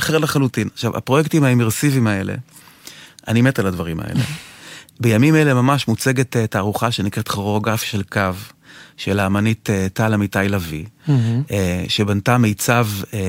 אחר לחלוטין. עכשיו, הפרויקטים האימרסיביים האלה, אני מת על הדברים האלה. בימים אלה ממש מוצגת תערוכה שנקראת כוריאוגרפיה של קו, של האמנית טל אמיתי לוי, שבנתה מיצב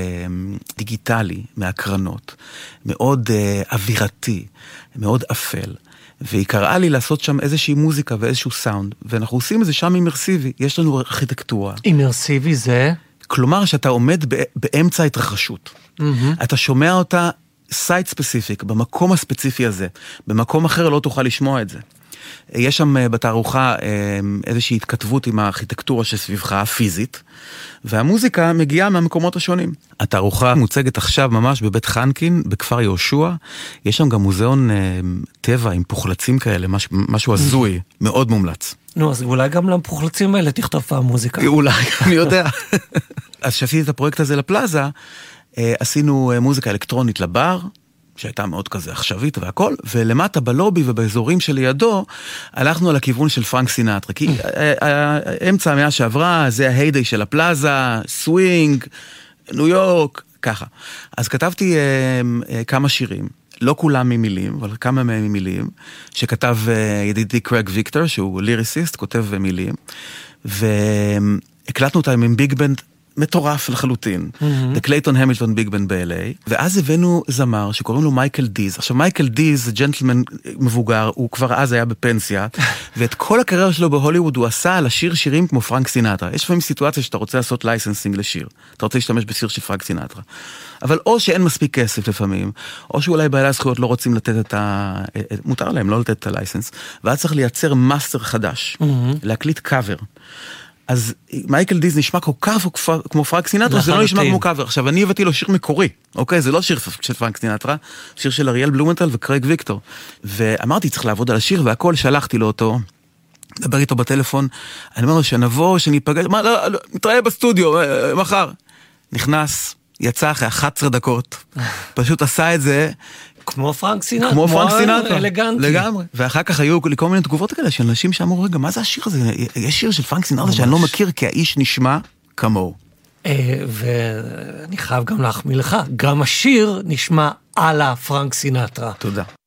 דיגיטלי מהקרנות, מאוד אווירתי, מאוד אפל, והיא קראה לי לעשות שם איזושהי מוזיקה ואיזשהו סאונד, ואנחנו עושים את זה שם אימרסיבי, יש לנו ארכיטקטורה. אימרסיבי זה? כלומר שאתה עומד באמצע התרחשות, אתה שומע אותה סייט ספציפיק, במקום הספציפי הזה, במקום אחר לא תוכל לשמוע את זה. יש שם בתערוכה איזושהי התכתבות עם הארכיטקטורה שסביבך הפיזית, והמוזיקה מגיעה מהמקומות השונים. התערוכה מוצגת עכשיו ממש בבית חנקין, בכפר יהושע, יש שם גם מוזיאון טבע עם פוחלצים כאלה, משהו הזוי, מאוד מומלץ. נו, אז אולי גם לפוחלצים האלה תכתוב פעם מוזיקה. אולי, אני יודע. אז שעשיתי את הפרויקט הזה לפלאזה, עשינו מוזיקה אלקטרונית לבר, שהייתה מאוד כזה עכשווית והכל, ולמטה בלובי ובאזורים שלידו, הלכנו על הכיוון של פרנק סינטרה, כי אמצע המאה שעברה, זה ההיידיי של הפלאזה, סווינג, ניו יורק, ככה. אז כתבתי כמה שירים, לא כולם ממילים, אבל כמה מהם ממילים, שכתב ידידי קרג ויקטור, שהוא ליריסיסט, כותב מילים, והקלטנו אותם עם ביג בנד, מטורף לחלוטין, The Clayton Hamilton Big Band ב-LA, ואז הבאנו זמר שקוראים לו מייקל דיז. עכשיו מייקל דיז זה ג'נטלמן מבוגר, הוא כבר אז היה בפנסיה, ואת כל הקריירה שלו בהוליווד הוא עשה על השיר שירים כמו פרנק סינטרה. יש לפעמים סיטואציה שאתה רוצה לעשות לייסנסינג לשיר, אתה רוצה להשתמש בשיר של פרנק סינטרה. אבל או שאין מספיק כסף לפעמים, או שאולי בעלי הזכויות לא רוצים לתת מותר להם לא לתת את הלייסנס, ואז צריך לייצר מאסטר חדש, להקליט קאבר. אז מייקל דיז נשמע כל כך כמו פרנק סינטרה, זה לא נשמע כמו קאבר. עכשיו, אני הבאתי לו שיר מקורי, אוקיי? זה לא שיר של פרנק סינטרה, שיר של אריאל בלומנטל וקרג ויקטור. ואמרתי, צריך לעבוד על השיר, והכל שלחתי לו אותו, דבר איתו בטלפון, אני אומר לו שנבוא, שניפגש, מה, לא, נתראה בסטודיו, מחר. נכנס, יצא אחרי 11 דקות, פשוט עשה את זה, כמו פרנק סינטרה. כמו פרנק סינטרה. אלגנטי. לגמרי. ואחר כך היו לי כל מיני תגובות כאלה של אנשים שאמרו, רגע, מה זה השיר הזה? יש שיר של פרנק סינטרה שאני לא מכיר, כי האיש נשמע כמוהו. ואני חייב גם להחמיא לך, גם השיר נשמע על הפרנק סינטרה. תודה.